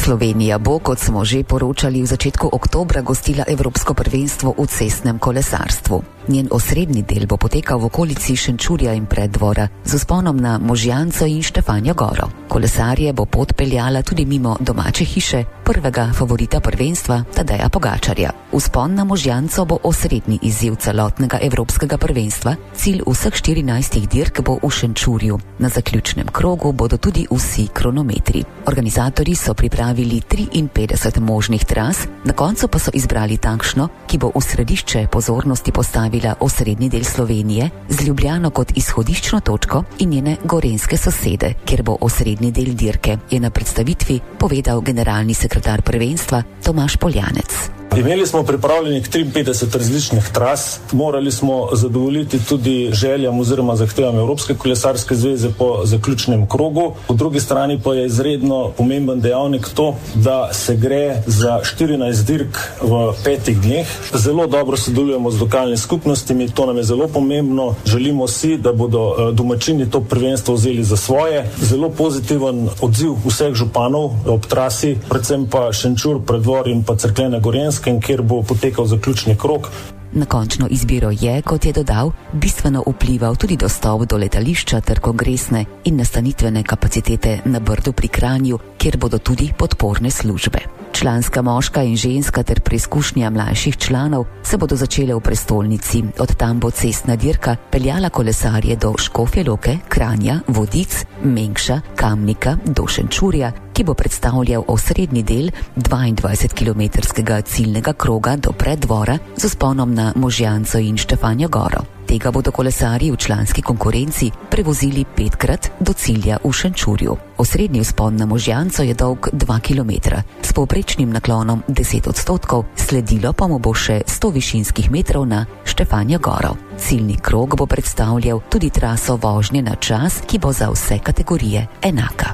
Slovenija bo, kot smo že poročali, v začetku oktobra gostila Evropsko prvenstvo v cestnem kolesarstvu. Njen osrednji del bo potekal v okolici Šenčurja in Preddvora z vzponom na Možjanco in Štefanjo Goro. Kolesarje bo pot peljala tudi mimo domače hiše, prvega favorita prvenstva Tadeja Pogačarja. Vzpon na Možjanco bo osrednji izziv celotnega Evropskega prvenstva, cilj vseh 14 dirk bo v Šenčurju. Na zaključnem krogu bodo tudi vsi kronometri. Organizatorji so pripravili 53 možnih tras, na koncu pa so izbrali takšno, ki bo v središče pozornosti postavila osrednji del Slovenije z Ljubljano kot izhodiščno točko in njene gorenjske sosede, kjer bo osrednji del dirke, je na predstavitvi povedal generalni sekretar prvenstva Tomaž Poljanec. Imeli smo pripravljenih 53 različnih tras, morali smo zadovoljiti tudi željam oziroma zahtevam Evropske kolesarske zveze po zaključnem krogu. Po drugi strani pa je izredno pomemben dejavnik to, da se gre za 14 dirk v 5 dneh. Zelo dobro sodelujemo z lokalnimi skupnostmi, to nam je zelo pomembno. Želimo si, da bodo domačini to prvenstvo vzeli za svoje. Zelo pozitiven odziv vseh županov ob trasi, predvsem pa Šenčur, Preddvor in pa Cerklje na Gorenjskem, kjer bo potekal zaključni krog. Na končno izbiro je, kot je dodal, bistveno vplival tudi dostop do letališča ter kongresne in nastanitvene kapacitete na Brdu pri Kranju, kjer bodo tudi podporne službe. Članska moška in ženska ter preizkušnja mlajših članov se bodo začele v prestolnici. Od tam bo cestna dirka peljala kolesarje do Škofje Loke, Kranja, Vodic, Mengša, Kamnika do Šenčurja, ki bo predstavljal osrednji del 22-kilometrskega ciljnega kroga do Preddvora z vzponom na Možjanco in Štefanjo Goro. Tega bodo kolesarji v članski konkurenci prevozili 5krat do cilja v Šenčurju. Osrednji vzpon na Možjanco je dolg 2 km, s povprečnim naklonom 10%, sledilo pa mu bo še 100 višinskih metrov na Štefanjo Goro. Ciljni krog bo predstavljal tudi traso vožnje na čas, ki bo za vse kategorije enaka.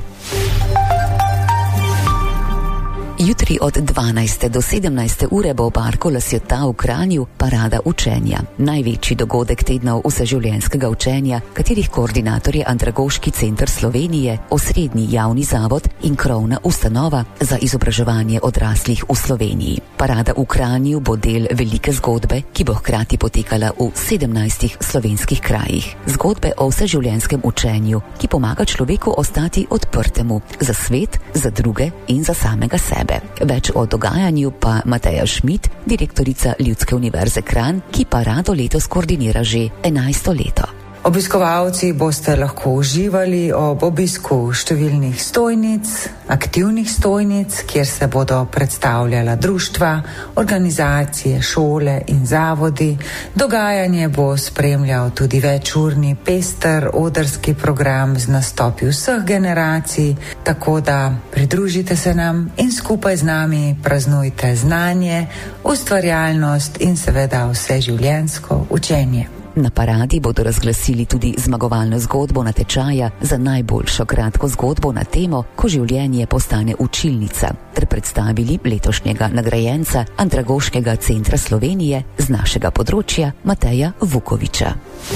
Jutri od 12. do 17. ure bo v parku La Ciotat v Kranju parada učenja. Največji dogodek tednov vseživljenjskega učenja, katerih koordinator je Andragoški center Slovenije, osrednji javni zavod in krovna ustanova za izobraževanje odraslih v Sloveniji. Parada v Kranju bo del velike zgodbe, ki bo hkrati potekala v 17 slovenskih krajih. Zgodbe o vseživljenjskem učenju, ki pomaga človeku ostati odprtemu za svet, za druge in za samega sebe. Več o dogajanju pa Mateja Šmit, direktorica Ljudske univerze Kranj, ki parado letos koordinira že 11. leto. Obiskovalci boste lahko uživali ob obisku številnih stojnic, aktivnih stojnic, kjer se bodo predstavljala društva, organizacije, šole in zavodi. Dogajanje bo spremljal tudi večurni pester odrski program z nastopi vseh generacij, tako da pridružite se nam in skupaj z nami praznujte znanje, ustvarjalnost in seveda vseživljenjsko učenje. Na paradi bodo razglasili tudi zmagovalno zgodbo natečaja za najboljšo kratko zgodbo na temo, ko življenje postane učilnica, ter predstavili letošnjega nagrajenca Andragoškega centra Slovenije z našega področja Mateja Vukoviča.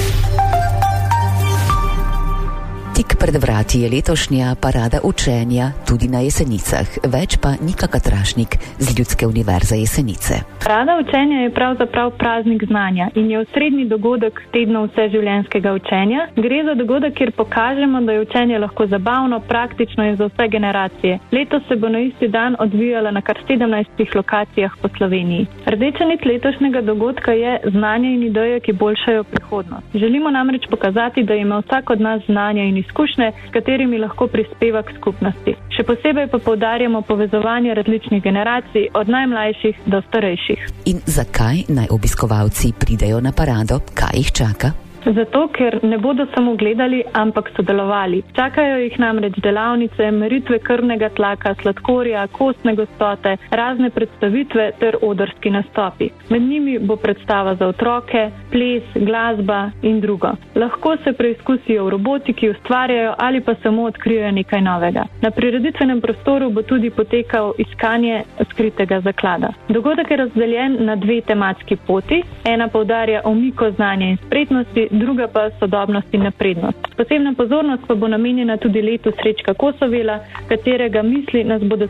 Tik pred vrati je letošnja parada učenja tudi na Jesenicah. Več pa Nika Katrašnik z Ljudske univerze Jesenice. Parada učenja je pravzaprav praznik znanja in je osrednji dogodek tednov vseživljenjskega učenja. Gre za dogodek, kjer pokažemo, da je učenje lahko zabavno, praktično in za vse generacije. Letos se bo na isti dan odvijala na kar 17 lokacijah po Sloveniji. Rdeča nit letošnjega dogodka je znanje in ideje, ki boljšajo prihodnost. Želimo namreč pokazati, da ima vsak od nas znanja in izkušnje, s katerimi lahko prispeva k skupnosti. Še posebej pa poudarjamo povezovanje različnih generacij, od najmlajših do starejših. In zakaj naj obiskovalci pridejo na parado? Kaj jih čaka? Zato, ker ne bodo samo gledali, ampak sodelovali. Čakajo jih namreč delavnice, meritve krvnega tlaka, sladkorja, kostne gostote, razne predstavitve ter odrski nastopi. Med njimi bo predstava za otroke, ples, glasba in drugo. Lahko se preizkusijo v robotiki, ustvarjajo ali pa samo odkrijejo nekaj novega. Na prireditvenem prostoru bo tudi potekal iskanje skritega zaklada. Dogodek je razdeljen na 2 tematski poti. Ena poudarja omiko znanja in spretnosti, druga pa sodobnost in naprednost. Posebna pozornost pa bo namenjena tudi letu Srečka Kosovela, katerega misli nas bodo